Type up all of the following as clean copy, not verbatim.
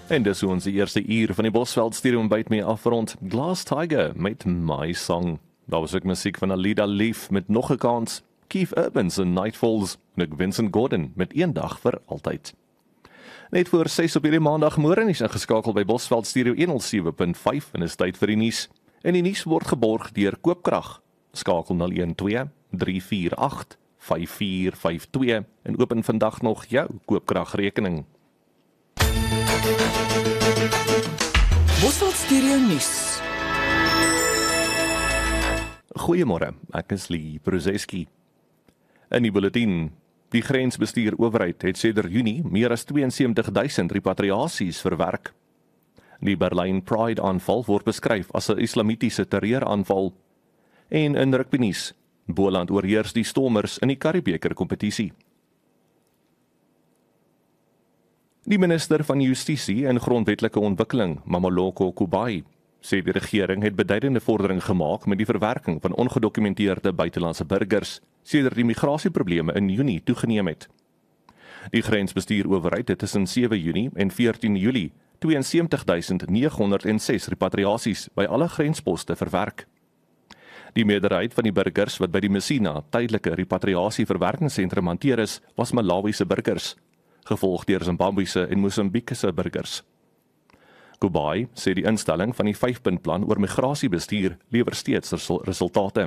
En dis hoe ons die eerste uur van die Bosveld Stereo ontbyt mee afrond. Glass Tiger met My Song. Daar was ook musiek van Alida Leaf met Nog 'n Kans, Keith Urbans en Nightfalls en ook Vincent Gordon met Een Dag vir Altyd. Net voor 6 op hierdie maandagmôre is ingeskakel by Bosveld Stereo 107.5 en is tyd vir die nuus. En die nuus word geborg deur Koopkrag. Skakel 012 348 5452 en open vandag nog jou Koopkragrekening. Bosveld Stereo nuus. Goeiemôre, ek is Lee Prozeski. In die bulletin: die grensbestuur owerheid het sedert Junie meer as 72,000 repatriasies verwerk. Die Berlyn Pride aanval word beskryf as 'n islamitiese terreuraanval. En in rugbynuus: Boland oorheers die Stormers in die Karibebeker kompetisie. Die minister van Justisie en Grondwetlike Ontwikkeling, Mamoloko Kubai, sê die regering het beduidende vordering gemaak met die verwerking van ongedokumenteerde buitelandse burgers sedert die migrasieprobleme in Junie toegeneem het. Die grensbestuurowerheid het tussen 7 Junie en 14 Julie 72,906 repatriasies by alle grensposte verwerk. Die meerderheid van die burgers wat by die Messina tydelike repatriasieverwerkingssentrum hanteer is, was Malawiese burgers, gevolg deur Zimbabwese en Mosambiekse burgers. Kubai sê die instelling van die 5-puntplan oor migrasiebestuur lewer steeds resultate.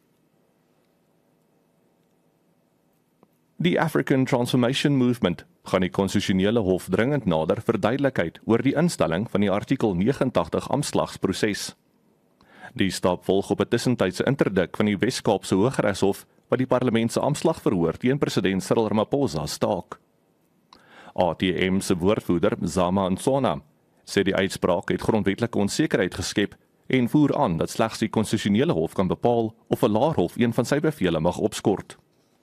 Die African Transformation Movement gaan die konstitusionele hof dringend nader vir duidelikheid oor die instelling van die artikel 89 aanslagsproses. Die stap volg op 'n tussentydse interdik van die Wes-Kaapse Hooggeregshof wat die parlement se aanslagverhoor teen president Cyril Ramaphosa staak. ATM se woordvoerder Zama Nsona sê die uitspraak het grondwetlike onsekerheid geskep en voer aan dat slegs die konstitusionele hof kan bepaal of 'n laerhof een van sy bevele mag opskort.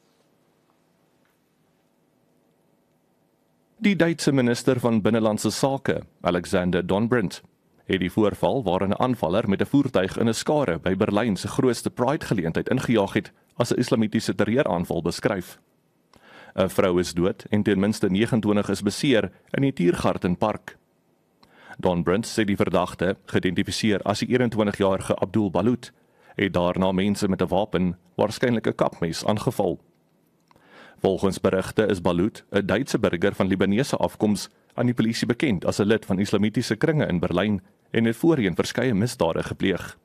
Die Duitse minister van Binnelandse Sake, Alexander Donbrindt, het die voorval waarin 'n aanvaller met 'n voertuig in 'n skare by Berlyn se grootste Pride-geleentheid ingejaag het as 'n islamitiese terreuraanval beskryf. 'n Vrou is dood en ten minste 29 is beseer in die Tiergartenpark. Donbrindt sê die verdagte, geïdentifiseer as die 21-jarige Abdul Balut, het daarna mense met 'n wapen, waarskynlik 'n kapmes, aangeval. Volgens berigte is Balut, 'n Duitse burger van Libanese afkoms, aan die polisie bekend as 'n lid van islamitiese kringe in Berlyn en het voorheen verskeie misdade gepleeg.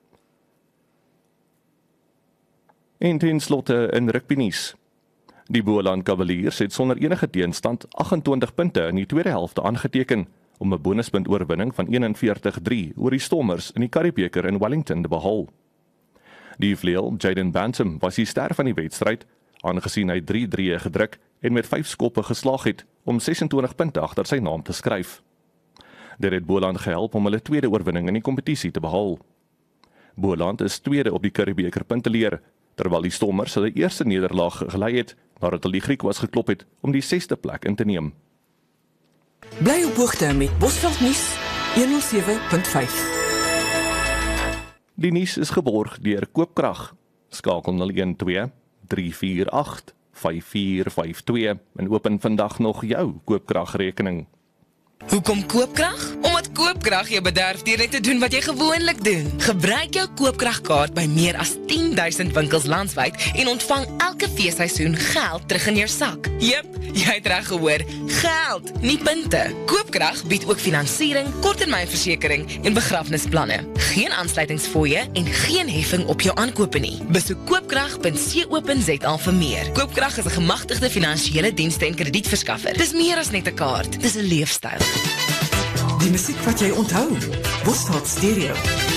En ten slotte in rugbynuus. Die Boland Cavaliers het sonder enige teenstand 28 punte in die tweede helfte aangeteken om 'n bonuspunt oorwinning van 41-3 oor die Stormers in die Karibebeker in Wellington te behaal. Die vleuel, Jaden Bantam, was die ster van die wedstryd, aangesien hy 3-3 gedruk en met 5 skoppe geslaag het om 26 punte agter sy naam te skryf. Dit het Boland gehelp om hulle tweede oorwinning in die kompetisie te behaal. Boland is tweede op die Karibebeker punteleer, terwyl die Stormers hulle eerste nederlaag gelei het nadat hulle die Griekwas geklop het om die 6de plek in te neem. Bly op hoogte met Bosveld nuus 107.5. Die nuus is geborg deur Koopkrag. Skakel 012 348 5452 en open vandag nog jou Koopkragrekening. Hoekom Koopkrag? Omdat Koopkrag jou bederf deur net te doen wat jy gewoonlik doen. Gebruik jou Koopkragkaart by meer as 10,000 winkels landwyd en ontvang elke feesseisoen geld terug in jou sak. Jep, jy het reg gehoor, geld, nie punte. Koopkrag bied ook finansiering, korttermynversekering en begrafnisplanne. Geen aansluitingsfooie en geen heffing op jou aankope nie. Besoek koopkrag.co.za vir meer. Koopkrag is 'n gemagtigde finansiële dienste en kredietverskaffer. Dis meer as net 'n kaart, dis 'n leefstyl. Die musiek wat jy onthou. Bosveld Stereo.